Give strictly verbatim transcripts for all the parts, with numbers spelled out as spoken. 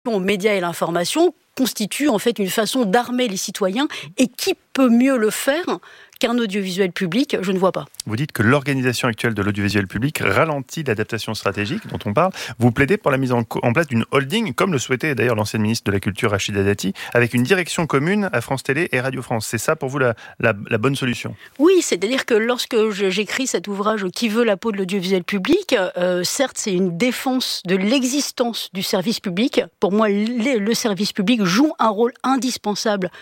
aux médias et l'information constitue en fait une façon d'armer les citoyens. Et qui peut mieux le faire qu'un audiovisuel public? Je ne vois pas. Vous dites que l'organisation actuelle de l'audiovisuel public ralentit l'adaptation stratégique dont on parle. Vous plaidez pour la mise en, en place d'une holding, comme le souhaitait d'ailleurs l'ancienne ministre de la Culture Rachida Dati, avec une direction commune à France Télé et Radio France. C'est ça pour vous la, la, la bonne solution? Oui, c'est-à-dire que lorsque j'écris cet ouvrage « Qui veut la peau de l'audiovisuel public ?», euh, certes c'est une défense de l'existence du service public. Pour moi, le, le service public joue un rôle indispensable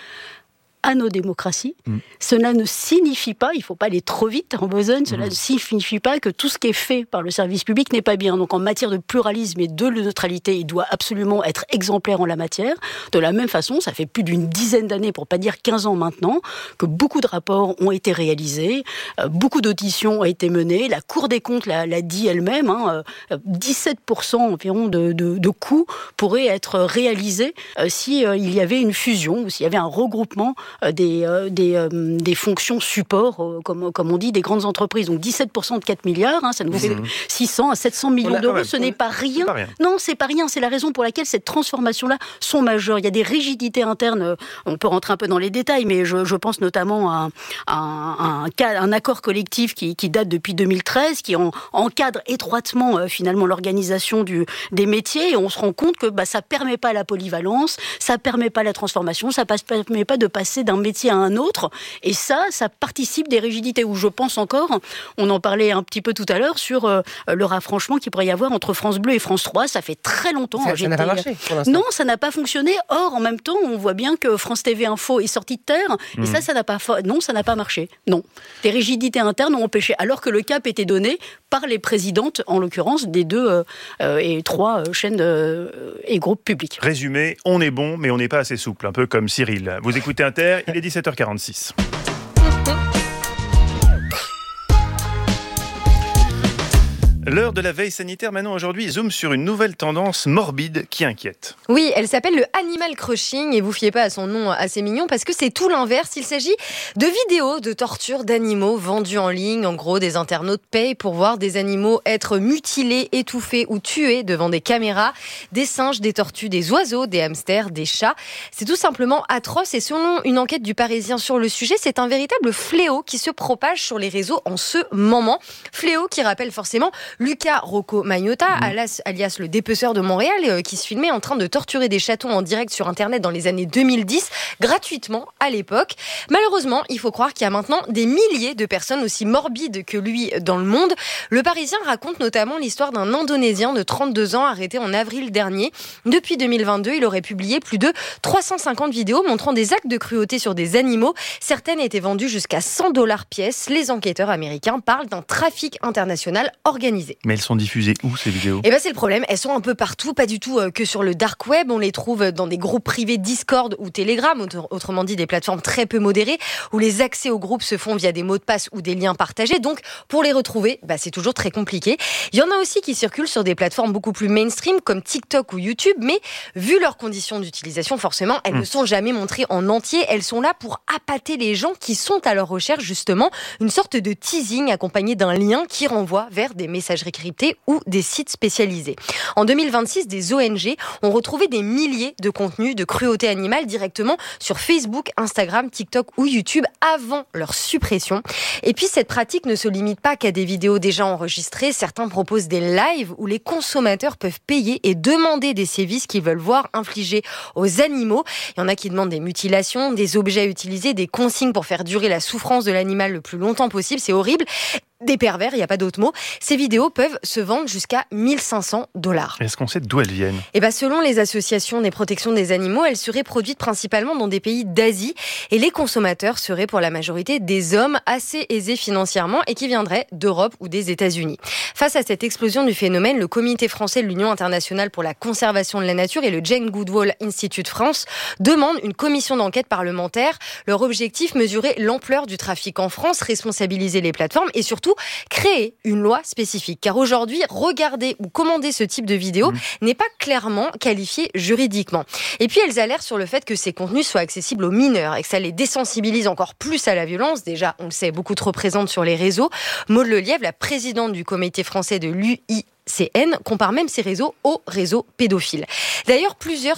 à nos démocraties. Mmh. Cela ne signifie pas, il ne faut pas aller trop vite en besogne, cela mmh. ne signifie pas que tout ce qui est fait par le service public n'est pas bien. Donc en matière de pluralisme et de neutralité, il doit absolument être exemplaire en la matière. De la même façon, ça fait plus d'une dizaine d'années, pour pas dire quinze ans maintenant, que beaucoup de rapports ont été réalisés, euh, beaucoup d'auditions ont été menées, la Cour des comptes l'a, l'a dit elle-même, hein, euh, dix-sept pour cent environ de, de, de coûts pourraient être réalisés euh, si euh, il y avait une fusion ou s'il y avait un regroupement Des, euh, des, euh, des fonctions support, euh, comme, comme on dit, des grandes entreprises. Donc dix-sept pour cent de quatre milliards, hein, ça nous mmh. fait six cents à sept cents millions a, d'euros. Même, ce n'est pas rien. pas rien. Non, c'est pas rien. C'est la raison pour laquelle ces transformations-là sont majeures. Il y a des rigidités internes. On peut rentrer un peu dans les détails, mais je, je pense notamment à, à, à, un, à un accord collectif qui, qui date depuis deux mille treize, qui en, encadre étroitement euh, finalement l'organisation du, des métiers. Et on se rend compte que bah, ça permet pas la polyvalence, ça permet pas la transformation, ça ne permet pas de passer d'un métier à un autre, et ça, ça participe des rigidités, où je pense encore, on en parlait un petit peu tout à l'heure, sur euh, le rapprochement qu'il pourrait y avoir entre France Bleu et France trois, ça fait très longtemps. Ça, ça n'a pas marché pour l'instant. Non, ça n'a pas fonctionné, or, en même temps, on voit bien que France T V Info est sorti de terre, mmh. et ça, ça n'a pas, fa... non, ça n'a pas marché, non. Les rigidités internes ont empêché, alors que le cap était donné par les présidentes, en l'occurrence, des deux euh, euh, et trois euh, chaînes euh, et groupes publics. Résumé, on est bon, mais on n'est pas assez souple, un peu comme Cyril. Vous écoutez Inter, il est dix-sept heures quarante-six. L'heure de la veille sanitaire, maintenant aujourd'hui, zoom sur une nouvelle tendance morbide qui inquiète. Oui, elle s'appelle le animal crushing et vous fiez pas à son nom assez mignon parce que c'est tout l'inverse. Il s'agit de vidéos de torture d'animaux vendues en ligne. En gros, des internautes payent pour voir des animaux être mutilés, étouffés ou tués devant des caméras. Des singes, des tortues, des oiseaux, des hamsters, des chats. C'est tout simplement atroce et selon une enquête du Parisien sur le sujet, c'est un véritable fléau qui se propage sur les réseaux en ce moment. Fléau qui rappelle forcément Luca Rocco Magnotta, alias, alias le dépeceur de Montréal, euh, qui se filmait en train de torturer des chatons en direct sur Internet dans les années deux mille dix, gratuitement à l'époque. Malheureusement, il faut croire qu'il y a maintenant des milliers de personnes aussi morbides que lui dans le monde. Le Parisien raconte notamment l'histoire d'un Indonésien de trente-deux ans arrêté en avril dernier. Depuis deux mille vingt-deux, il aurait publié plus de trois cent cinquante vidéos montrant des actes de cruauté sur des animaux. Certaines étaient vendues jusqu'à cent dollars pièce. Les enquêteurs américains parlent d'un trafic international organisé. Mais elles sont diffusées où, ces vidéos ? Eh ben c'est le problème, elles sont un peu partout, pas du tout euh, que sur le dark web. On les trouve dans des groupes privés Discord ou Telegram, autrement dit des plateformes très peu modérées, où les accès aux groupes se font via des mots de passe ou des liens partagés. Donc, pour les retrouver, bah, c'est toujours très compliqué. Il y en a aussi qui circulent sur des plateformes beaucoup plus mainstream, comme TikTok ou YouTube, mais vu leurs conditions d'utilisation, forcément, elles mmh. ne sont jamais montrées en entier. Elles sont là pour appâter les gens qui sont à leur recherche, justement, une sorte de teasing accompagné d'un lien qui renvoie vers des messages cryptés ou des sites spécialisés. En deux mille vingt-six, des O N G ont retrouvé des milliers de contenus de cruauté animale directement sur Facebook, Instagram, TikTok ou YouTube avant leur suppression. Et puis cette pratique ne se limite pas qu'à des vidéos déjà enregistrées. Certains proposent des lives où les consommateurs peuvent payer et demander des sévices qu'ils veulent voir infligés aux animaux. Il y en a qui demandent des mutilations, des objets à utiliser, des consignes pour faire durer la souffrance de l'animal le plus longtemps possible. C'est horrible. Des pervers, il n'y a pas d'autre mot. Ces vidéos peuvent se vendre jusqu'à mille cinq cents dollars. Est-ce qu'on sait d'où elles viennent ? Eh ben, selon les associations des protections des animaux, elles seraient produites principalement dans des pays d'Asie et les consommateurs seraient pour la majorité des hommes assez aisés financièrement et qui viendraient d'Europe ou des États-Unis. Face à cette explosion du phénomène, le Comité français de l'Union internationale pour la conservation de la nature et le Jane Goodall Institute France demandent une commission d'enquête parlementaire. Leur objectif, mesurer l'ampleur du trafic en France, responsabiliser les plateformes et surtout surtout créer une loi spécifique. Car aujourd'hui, regarder ou commander ce type de vidéo mmh. n'est pas clairement qualifié juridiquement. Et puis elles alertent sur le fait que ces contenus soient accessibles aux mineurs et que ça les désensibilise encore plus à la violence. Déjà, on le sait, beaucoup trop présente sur les réseaux. Maude Lelièvre, la présidente du comité français de l'U I C N, compare même ces réseaux aux réseaux pédophiles. D'ailleurs, plusieurs